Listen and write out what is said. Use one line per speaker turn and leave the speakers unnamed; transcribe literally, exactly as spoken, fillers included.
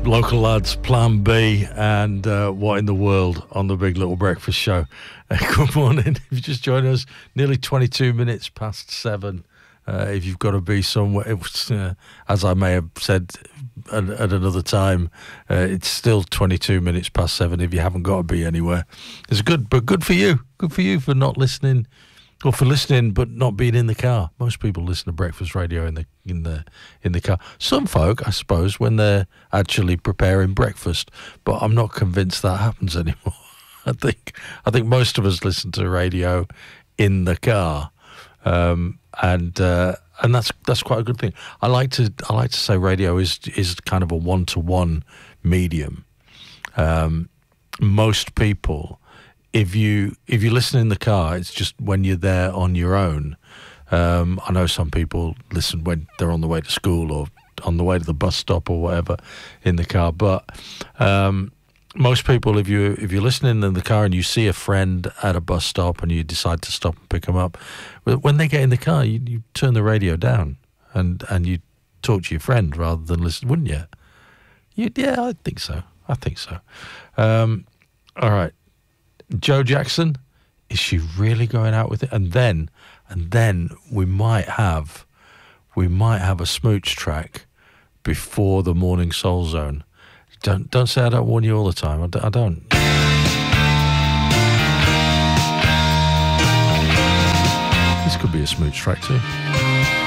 Local Lads, Plan B, and uh, What in the World on the Big Little Breakfast Show. Uh, good morning. If you just joined us, nearly twenty-two minutes past seven. Uh, if you've got to be somewhere, it was, uh, as I may have said at, at another time, uh, it's still twenty-two minutes past seven if you haven't got to be anywhere. It's good, but good for you. Good for you for not listening, or for listening but not being in the car. Most people listen to breakfast radio in the in the in the car. Some folk, I suppose, when they're actually preparing breakfast, but I'm not convinced that happens anymore. I think I think most of us listen to radio in the car, um, and uh, and that's that's quite a good thing. I like to I like to say radio is is kind of a one to one medium. Um, most people. If you if you listen in the car, it's just when you're there on your own. Um, I know some people listen when they're on the way to school or on the way to the bus stop or whatever in the car. But um, most people, if you if you're listening in the car and you see a friend at a bus stop and you decide to stop and pick them up, when they get in the car, you, you turn the radio down and and you talk to your friend rather than listen, wouldn't you? you yeah, I think so. I think so. Um, all right. Joe Jackson, is she really going out with it? And then, and then we might have, we might have a smooch track before the Morning Soul Zone. Don't don't say I don't warn you all the time. I, d- I don't. This could be a smooch track too.